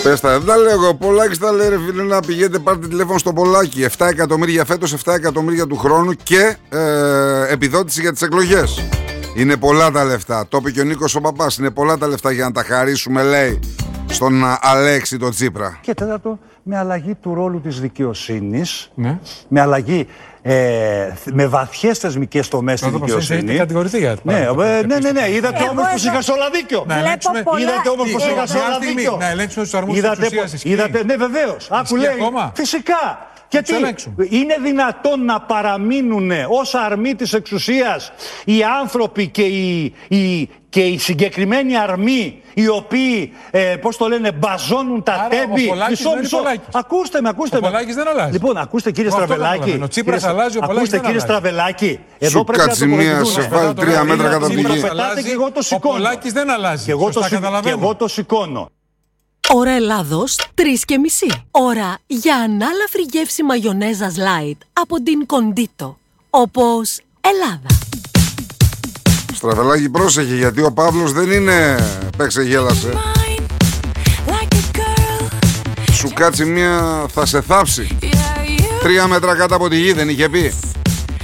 Πες τα, δεν τα λέω εγώ. Πολάκης τα λέει, ρε φίλε, να πηγαίνετε, πάρτε τηλέφωνο στο Πολάκη. 7 εκατομμύρια φέτος, 7 εκατομμύρια του χρόνου και επιδότηση για τις εκλογές. Είναι πολλά τα λεφτά. Το είπε και ο Νίκος ο Παπάς. Είναι πολλά τα λεφτά για να τα χαρίσουμε, λέει, στον Αλέξη τον Τσίπρα. Και τέταρτο, με αλλαγή του ρόλου της δικαιοσύνης, Ναι. με αλλαγή με βαθιές θεσμικές τομές στη δικαιοσύνη. Έχετε κατηγορηθεί για ναι. Είδατε όμως πως είχα σε όλα δίκιο. Είδατε όμως πως είχα σε όλα δίκιο. Να ελέγξουμε τους αρμόδιους της εξουσίας. Είδατε, ναι, βεβαίως. Άκου, λέει, φυσικά. Γιατί είναι δυνατόν να παραμείνουν ως αρμή της εξουσίας οι άνθρωποι και οι συγκεκριμένοι αρμοί οι οποίοι, πώς το λένε, μπαζώνουν τα τέμπη. Ακούστε με. Ο Πολάκης δεν αλλάζει. Λοιπόν, ακούστε κύριε Στραβελάκη. Ο Τσίπρας αλλάζει, ο Πολάκης δεν αλλάζει. Ακούστε κύριε Στραβελάκη. Εδώ πρέπει να το μία σε βάλει 3 μέτρα κατά πηγή. Ο Πολάκης δεν αλλάζει. Και εγώ το σηκώνω. Ώρα Ελλάδος 3:30. Ώρα για ανάλαφρη γεύση μαγιονέζας light από την Κοντίτο. Όπως Ελλάδα. Στραβελάκη, πρόσεχε, γιατί ο Παύλος δεν είναι παίξε γέλασε. Σου κάτσει μία, θα σε θάψει. 3 μέτρα κάτω από τη γη, δεν είχε πει.